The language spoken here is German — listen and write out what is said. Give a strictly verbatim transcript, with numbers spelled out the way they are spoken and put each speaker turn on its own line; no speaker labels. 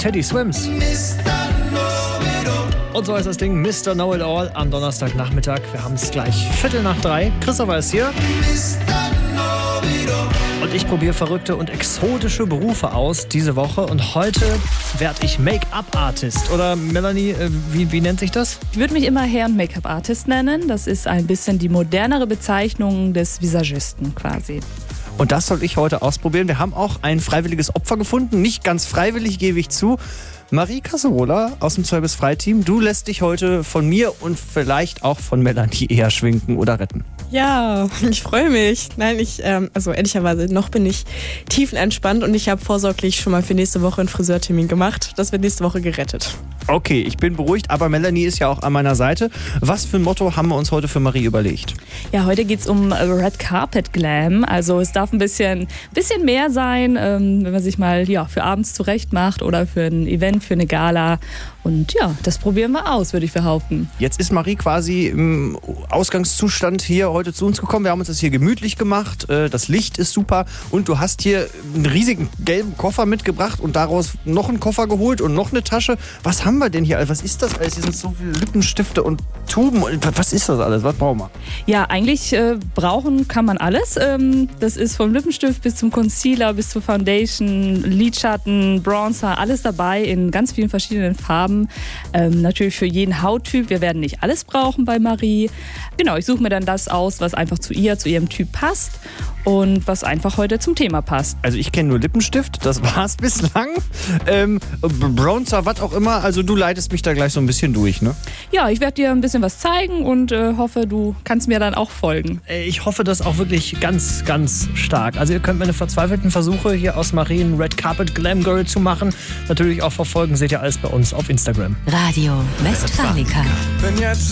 Teddy Swims. Und so heißt das Ding Mister Know-It-All am Donnerstagnachmittag. Wir haben es gleich Viertel nach drei. Christopher ist hier. Und ich probiere verrückte und exotische Berufe aus diese Woche. Und heute werde ich Make-up-Artist. Oder Melanie, äh, wie, wie nennt sich das?
Ich würde mich immer Hair- und Make-up-Artist nennen. Das ist ein bisschen die modernere Bezeichnung des Visagisten quasi.
Und das soll ich heute ausprobieren. Wir haben auch ein freiwilliges Opfer gefunden. Nicht ganz freiwillig, gebe ich zu. Marie Casserola aus dem zwei bis frei Team. Du lässt dich heute von mir und vielleicht auch von Melanie eher schwinken oder retten.
Ja, ich freue mich. Nein, ich, ähm, also ehrlicherweise, noch bin ich tiefenentspannt und ich habe vorsorglich schon mal für nächste Woche einen Friseurtermin gemacht. Das wird nächste Woche gerettet.
Okay, ich bin beruhigt, aber Melanie ist ja auch an meiner Seite. Was für ein Motto haben wir uns heute für Marie überlegt?
Ja, heute geht es um Red Carpet Glam. Also es darf ein bisschen, bisschen mehr sein, ähm, wenn man sich mal ja, für abends zurecht macht oder für ein Event, für eine Gala. Und ja, das probieren wir aus, würde ich behaupten.
Jetzt ist Marie quasi im Ausgangszustand hier heute zu uns gekommen. Wir haben uns das hier gemütlich gemacht. Das Licht ist super. Und du hast hier einen riesigen gelben Koffer mitgebracht und daraus noch einen Koffer geholt und noch eine Tasche. Was haben wir denn hier? Was ist das alles? Hier sind so viele Lippenstifte und Tuben. Was ist das alles? Was brauchen wir?
Ja, eigentlich äh, brauchen kann man alles. Ähm, das ist vom Lippenstift bis zum Concealer, bis zur Foundation, Lidschatten, Bronzer, alles dabei in ganz vielen verschiedenen Farben. Ähm, natürlich für jeden Hauttyp. Wir werden nicht alles brauchen bei Marie. Genau, ich suche mir dann das aus, was einfach zu ihr, zu ihrem Typ passt und was einfach heute zum Thema passt.
Also ich kenne nur Lippenstift, das war's bislang. Ähm, Bronzer, was auch immer. Also du leitest mich da gleich so ein bisschen durch, ne?
Ja, ich werde dir ein bisschen was zeigen und äh, hoffe, du kannst mir dann auch folgen.
Ich hoffe das auch wirklich ganz, ganz stark. Also ihr könnt meine verzweifelten Versuche hier aus Marien Red Carpet Glam Girl zu machen natürlich auch verfolgen. Seht ihr alles bei uns auf Instagram.
Radio Westfalica.
Wenn jetzt